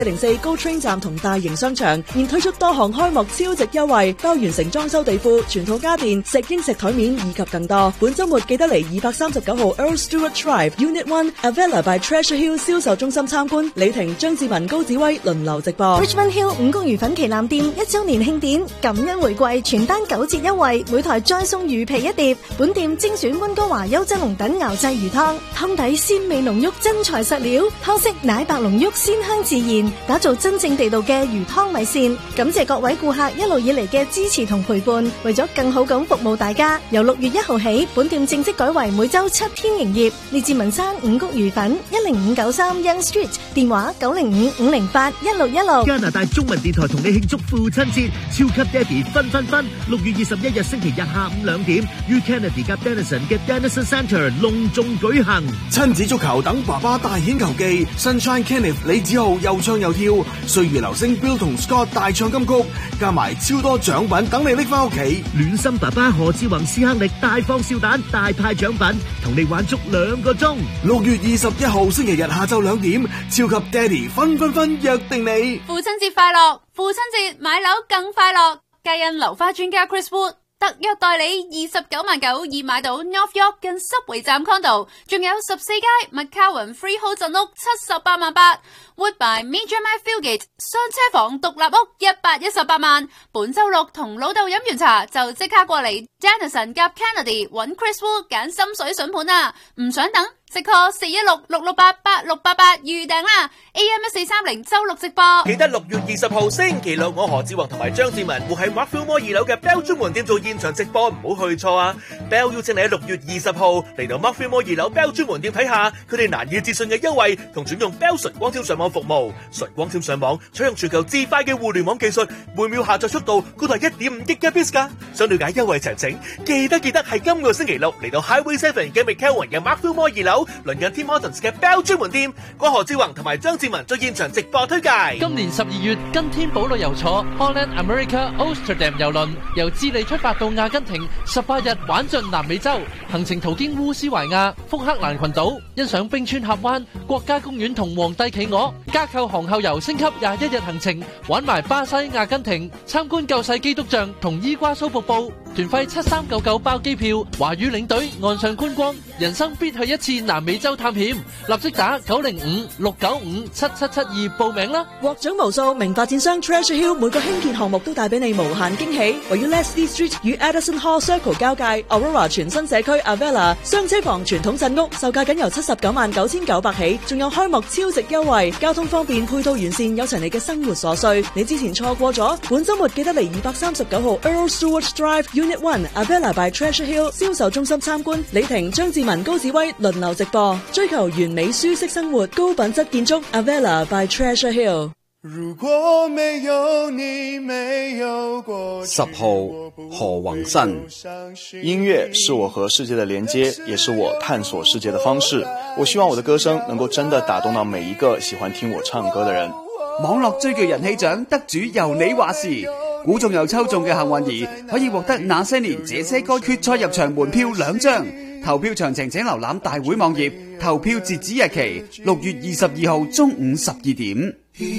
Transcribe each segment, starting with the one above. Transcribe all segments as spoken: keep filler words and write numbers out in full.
一零四高 train 站同大型商場現推出多項開幕超值優惠，包完成裝修地庫、全套家電、石英石台面以及更多。本週末記得嚟二百三十九號 Earl Stewart Drive Unit One Avella by Treasure Hill 銷售中心參觀。李婷、張志文、高子威輪流直播。 Richmond Hill 五穀魚粉旗艦店一週年慶典，感恩回饋，全單九折優惠，每台再送魚皮一碟。本店精選溫哥華優質龍躉熬製魚湯，湯底鮮味濃郁，真材實料，湯色奶白濃郁，鮮香自然，打造真正地道嘅魚湯米線。感謝各位顧客一路以嚟嘅支持同陪伴，為咗更好咁服務大家，由六月一號起，本店正式改為每週七天營業。列治文山五穀魚粉一零五九三 Young Street， 電話九零五五零八一六一六。 加拿大中文電台同你慶祝父親節，超級爹哋分分分！六月二十一日星期日下午兩點，U Kennedy 及 Denison 嘅 Denison Centre 隆重舉行。 親子足球等爸爸大顯球技 ，Sunshine Kenneth 李子浩又唱又跳，歲月流星 Bill 同 Scott 大唱金曲，加埋超多獎品等你拎翻屋企。 暖心爸爸何志宏斯克力大放笑彈，大派獎品，同你玩足兩個鐘。 六月二十一號星期日下晝兩點，超級爹哋分分分約定你。 父親節快樂！父親節買樓更快樂，皆因樓花專家 Chris Wood 特約代理二十九萬九已買到 North York 近濕圍站 condo， 仲有十四街 McCowan Freehold 鎮屋七十八萬八 ，Woodbine Major My Fieldgate 雙車房獨立屋一百一十八萬。本周六同老豆飲完茶就即刻過嚟 Denison 夾 Kennedy 揾 Chris Wood 揀心水筍盤啊！唔想等，即 call 四一六六六八八六八八預訂啦 ！A M 一四三零周六直播。 記得六月二十號星期六，我何志宏同埋張志文會喺 Markfield Mall 二樓嘅 Bell 專門店做現場直播，唔好去錯啊 ！Bell 邀請你喺六月二十號嚟到 Markfield Mall 二樓 Bell 專門店睇下佢哋難以置信嘅優惠，同轉用 Bell 純光纖上網服務。純光纖上網採用全球至快嘅互聯網技術，每秒下載速度高達一點五 Gigabits 噶。想了解優惠詳情，記得記得係今個星期六嚟到 Highway Seven 嘅 McKelvin 嘅 Markfield Mall 二樓，鄰近 Tim Hortons 嘅 Bell 專門店，我何志宏同埋張志文做現場直播推介。 今年十二月，跟天寶旅遊坐 Holland America Amsterdam 郵輪，由智利出發到阿根廷，十八日玩盡南美洲，行程途經烏斯懷亞、福克蘭群島，欣賞冰川峽灣、國家公園同皇帝企鵝，加購航後遊升級廿一日行程，玩埋巴西、阿根廷，參觀救世基督像同伊瓜蘇瀑布，團費七三九九包機票，華語領隊岸上觀光，人生必去一次南美洲探險，立即打九零五六九五七七七二報名啦！ 獲獎無數，名發展商 Treasure Hill 每個興建項目都帶俾你無限驚喜。位於 Leslie Street 與 Addison Hall Circle 交界 Aurora 全新社區 Avella 雙車房傳統鎮屋，售價僅由七十九萬九千九百起，仲有開幕超值優惠，交通方便，配套完善，有齊你嘅生活所需。你之前錯過咗，本週末記得嚟二百三十九號 Earl Stewart Drive Unit One Avella by Treasure Hill 銷售中心參觀。李婷、張志文、高子威輪流直播，追求完美舒適生活，高品質建築 Avella by Treasure Hill。 如果沒有你沒有過十號何宏新，音樂是我和世界的連接，也是我探索世界的方式。我希望我的歌聲能夠真的打動到每一個喜歡聽我唱歌的人。 網絡最具人氣獎得主由你話事，估中又抽中嘅幸運兒可以獲得那些年這些歌決賽入場門票兩張。投票詳情請瀏覽大會網頁，投票截止日期六月二十二號中午十二點。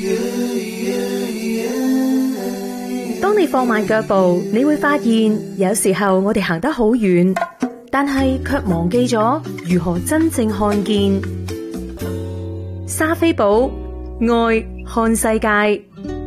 當你放慢腳步，你會發現有時候我哋行得好遠，但係卻忘記咗如何真正看見。莎菲寶愛看世界。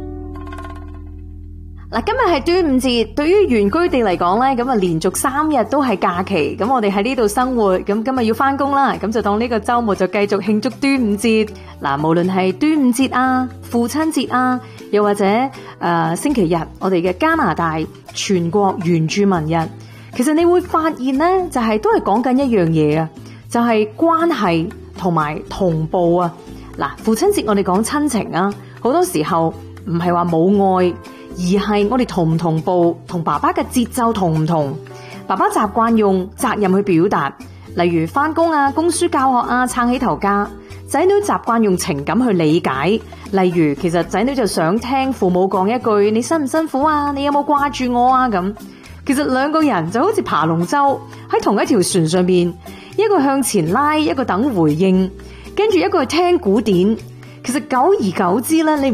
嗱，今日係端午節，對於原居地嚟講咧，咁啊連續三日都係假期，咁我哋喺呢度生活，咁今日要翻工啦，咁就當呢個周末就繼續慶祝端午節。嗱，無論係端午節啊、父親節啊，又或者誒、呃、星期日，我哋嘅加拿大全國原住民日，其實你會發現咧，就係、是、都係講緊一樣嘢啊，就係、是、關係同埋同步啊。嗱，父親節我哋講親情啊，好多時候唔係話冇愛。而係我哋同唔同步，同爸爸嘅節奏同唔同。爸爸習慣用責任去表達，例如翻工啊、供書教學啊、撐起頭家。仔女習慣用情感去理解，例如其實仔女就想聽父母講一句：你辛唔辛苦啊？你有冇掛住我啊？咁其實兩個人就好似爬龍舟喺同一條船上邊，一個向前拉，一個等回應，跟住一個去聽古典。 其實久而久之咧，你